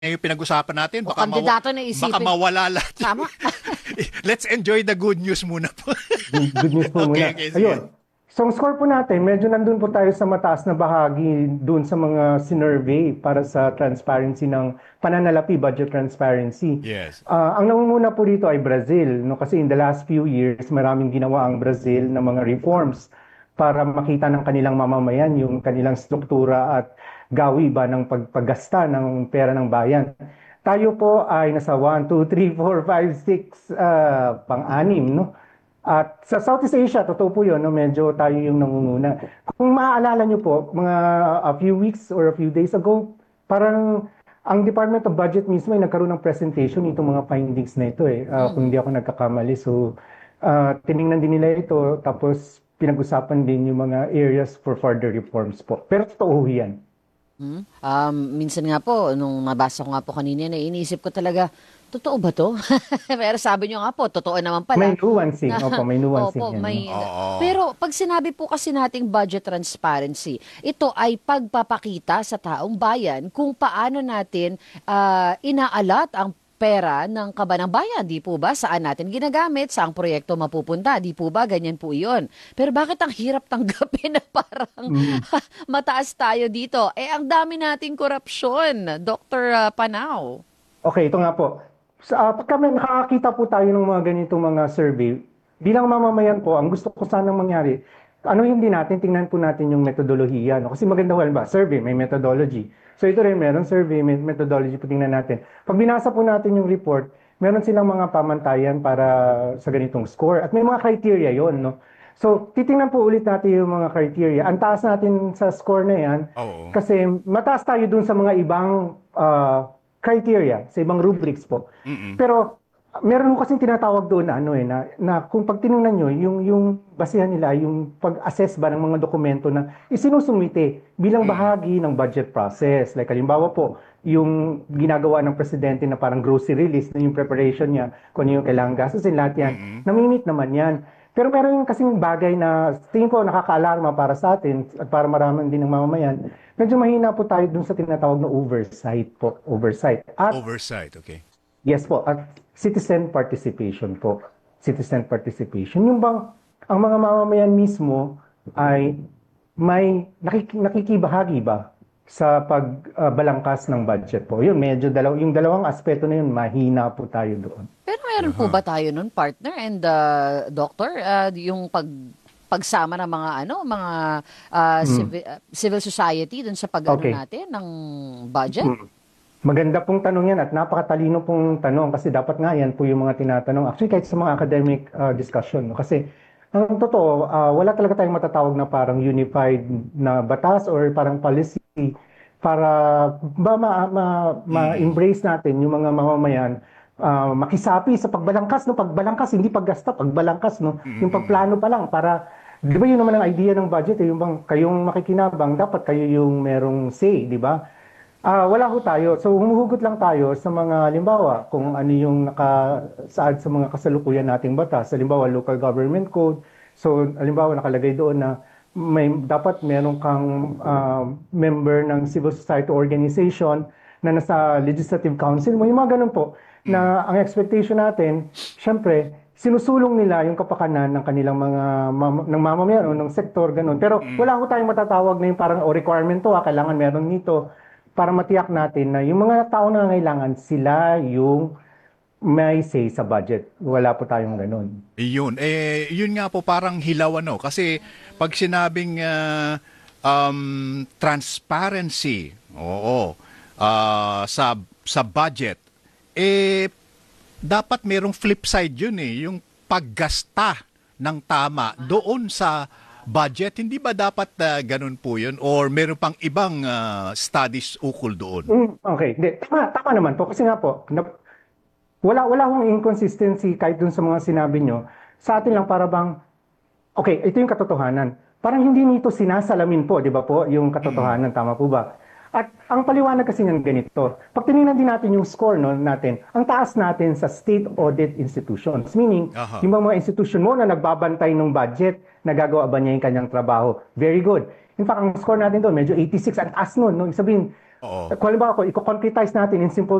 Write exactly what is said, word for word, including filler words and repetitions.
yung pinag-usapan natin. O Baka, kandidato mawa- na baka isipin. mawala lahat. Tama. Let's enjoy the good news muna po. Good, good news po Okay, muna. okay, sige. Ayun. So, ang score po natin, medyo nandun po tayo sa mataas na bahagi dun sa mga sinurvey para sa transparency ng pananalapi, budget transparency. Yes. Ah, ang nangunguna po dito ay Brazil, no? Kasi in the last few years, maraming ginawa ang Brazil na mga reforms para makita ng kanilang mamamayan yung kanilang struktura at gawi ba ng pagpagasta ng pera ng bayan. Tayo po ay nasa one, two, three, four, five, six, uh, pang-anim, no? At sa Southeast Asia, totoo po yun, no? Medyo tayo yung nangunguna. Kung maaalala nyo po, mga a few weeks or a few days ago, parang ang Department of Budget mismo ay nagkaroon ng presentation itong mga findings na ito eh. Uh, kung hindi ako nagkakamali. So, uh, tiningnan din nila ito, tapos pinag-usapan din yung mga areas for further reforms po. Pero totoo yan. Hmm? Um, minsan nga po, nung nabasa ko nga po kanina, na iniisip ko talaga, totoo ba to? Pero sabi nyo nga po, totoo naman pala. May nuancing. Opo, may nuancing Opo, yan. may... no? Oo. Pero pag sinabi po kasi nating budget transparency, ito ay pagpapakita sa taong bayan kung paano natin ah, inaalat ang pera ng kabanang bayan, di po ba? Saan natin ginagamit? Saang proyekto mapupunta? Di po ba? Ganyan po iyon. Pero bakit ang hirap tanggapin na parang mataas tayo dito? Eh, ang dami nating korupsyon, Doctor Panao. Okay, ito nga po. Sa, uh, pagka may nakakakita po tayo ng mga ganitong mga survey, bilang mamamayan po, ang gusto ko sanang mangyari, ano hindi natin, tingnan po natin yung metodolohiya. No? Kasi maganda ko, ba, survey, may methodology. So ito rin, meron survey, may methodology po tingnan natin. Pag binasa po natin yung report, meron silang mga pamantayan para sa ganitong score. At may mga criteria yon, no? So, titingnan po ulit natin yung mga criteria. Ang taas natin sa score na yan, Oo. kasi mataas tayo dun sa mga ibang uh, criteria, sa ibang rubrics po. Mm-mm. Pero meron ko kasing tinatawag doon na ano eh na, na kung pag tiningnan nyo, yung yung basihan nila yung pag-assess ba ng mga dokumento na isinusumite bilang bahagi ng budget process. Like halimbawa po, yung ginagawa ng presidente na parang grocery list na yung preparation niya, kung ano yung kailangan gastusin, lahat yan, namimit naman yan. Pero meron yung kasing bagay na tingin ko nakaka-alarma para sa atin at para maraming din ng mamamayan. Medyo mahina po tayo dun sa tinatawag na oversight po. Oversight. At Oversight, okay. yes po, at citizen participation po. Citizen participation. Yung bang ang mga mamamayan mismo ay may nakik- nakikibahagi ba sa pagbalangkas ng budget po. Yun, medyo dalaw yung dalawang aspeto na yun, mahina po tayo doon. Pero meron po ba tayo nun, partner and uh, doctor, uh, yung pag pagsama ng mga ano, mga uh, civi- uh, civil society dun sa pag-ano Okay. natin ng budget? Maganda pong tanong yan at napakatalino pong tanong kasi dapat nga yan po yung mga tinatanong. Actually, kahit sa mga academic uh, discussion. No? Kasi ang totoo, uh, wala talaga tayong matatawag na parang unified na batas or parang policy para ba ma, ma, ma-embrace natin yung mga mamamayan uh, makisapi sa pagbalangkas. No? Pagbalangkas, hindi paggasta, pagbalangkas. No? Yung pagplano pa lang para, di ba yun naman ang idea ng budget, eh, yung bang kayong makikinabang, dapat kayo yung merong say, di ba? Ah, wala ho tayo. So humuhugot lang tayo sa mga halimbawa kung ano yung nakasaad sa mga kasalukuyan nating batas. Halimbawa local government code. So halimbawa nakalagay doon na may dapat meron kang ah, member ng civil society organization na nasa legislative council mo. Yung mga ganun po na ang expectation natin, syempre, sinusulong nila yung kapakanan ng kanilang mga mam- ng mamamayan o ng sektor ganun. Pero wala ho tayong matatawag na yung parang o requirement to, ah, kailangan meron nito para matiyak natin na yung mga tao na nangangailangan, sila yung may say sa budget. Wala po tayong ganun. Yun. Eh, yun nga po parang hilaw ano. Kasi pag sinabing ah, um, transparency, oo, ah, sa, sa budget, eh, dapat merong flip side yun eh. Yung paggasta ng tama doon sa budget. Hindi ba dapat ah, ganun po yun? Or meron pang ibang ah, studies ukol doon? Mm, okay. Hindi, tama, tama naman po. Kasi nga po, na, wala, wala akong inconsistency kahit dun sa mga sinabi nyo. Sa atin lang para bang, okay, ito yung katotohanan. Parang hindi nito sinasalamin po, di ba po, yung katotohanan, tama po ba? At ang paliwanag kasi ng ganito, pag tinignan din natin yung score no, natin, ang taas natin sa state audit institutions. Meaning, Aha. yung mga institution mo na nagbabantay ng budget, nagagawa ba niya yung kanyang trabaho? Very good. In fact, ang score natin doon, medyo eighty-six, ang taas nun. No? Ibig sabihin, Oo. Kung halimbawa ako, i-concretize natin in simple